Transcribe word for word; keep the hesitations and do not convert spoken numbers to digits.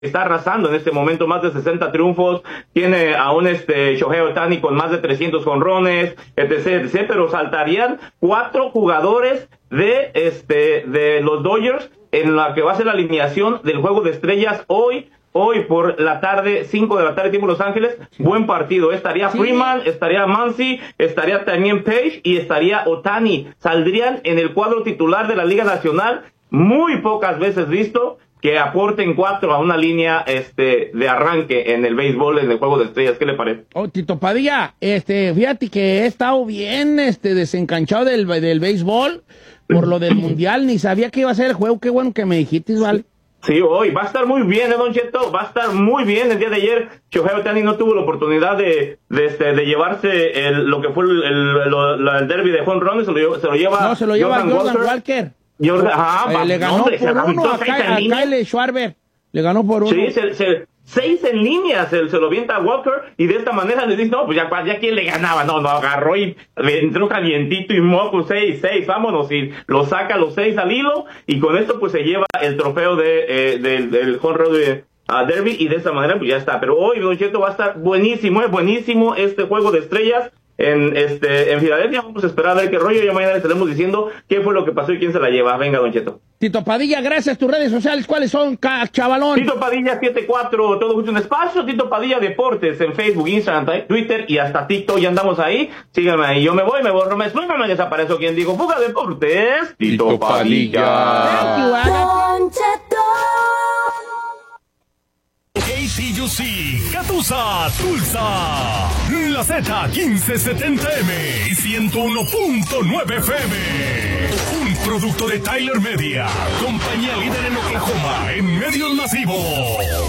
está arrasando en este momento, más de sesenta triunfos, tiene a un este Shohei Ohtani con más de trescientos jonrones, etc, etc, pero saltarían cuatro jugadores de este de los Dodgers en la que va a ser la alineación del juego de estrellas hoy, hoy por la tarde, cinco de la tarde, tiempo Los Ángeles. Sí. Buen partido, estaría sí. Freeman, estaría Muncy, estaría también Page y estaría Ohtani, saldrían en el cuadro titular de la Liga Nacional, muy pocas veces visto que aporten cuatro a una línea este de arranque en el béisbol, en el juego de estrellas. ¿Qué le parece? Oh, Tito Padilla, este, fíjate que he estado bien este, desencanchado del, del béisbol por lo del mundial. Ni sabía que iba a ser el juego. Qué bueno que me dijiste, ¿vale? Sí, hoy va a estar muy bien, ¿eh, Don Cheto? Va a estar muy bien. El día de ayer, Shohei Ohtani no tuvo la oportunidad de de, este, de llevarse el, lo que fue el, el, el, el derby de home run. Se lo, se lo lleva No, se lo lleva Jordan, Jordan Walker. Walker. Jordan, ah, eh, le ganó hombre, por uno a, Kyle, a Kyle Schwarber. Le ganó por uno. Sí, se, se, seis en línea se, se lo avienta a Walker y de esta manera le dice, no, pues ya, ya quién le ganaba. No, no, agarró y entró calientito y moco, seis, seis, vámonos. Y lo saca los seis al hilo y con esto pues se lleva el trofeo de, eh, del, del home run de uh, derby y de esta manera pues ya está. Pero hoy, Don Cheto, va a estar buenísimo, es eh, buenísimo este juego de estrellas. En este en Filadelfia. Vamos a esperar a ver qué rollo. Ya mañana les estaremos diciendo qué fue lo que pasó y quién se la lleva. Venga, Don Cheto. Tito Padilla, gracias. Tus redes sociales, ¿cuáles son, chavalón? Tito Padilla setenta y cuatro, todo junto en espacio. Tito Padilla Deportes en Facebook, Instagram, Twitter y hasta TikTok. Ya andamos ahí. Síganme ahí. Yo me voy, me borro, me explota, me desaparezco. Quien digo, Fuga Deportes. Tito, Tito Padilla. Don Cheto. A T U C, Catusa, Tulsa, la Z quince setenta M y ciento uno punto nueve F M. Un producto de Tyler Media, compañía líder en Oklahoma en medios masivos.